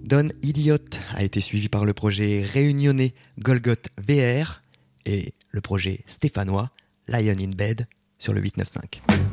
Don Idiot a été suivi par le projet réunionnais Golgoth VR et le projet stéphanois Lion in Bed sur le 895.